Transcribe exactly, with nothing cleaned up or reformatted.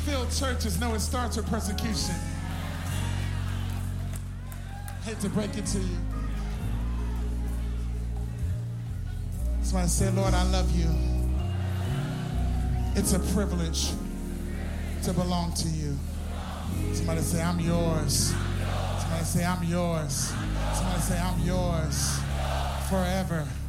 Failed churches know it starts with persecution. Hate to break it to you. Somebody say, Lord, I love you. It's a privilege to belong to you. Somebody say, I'm yours. Somebody say, I'm yours. Somebody say, I'm yours forever.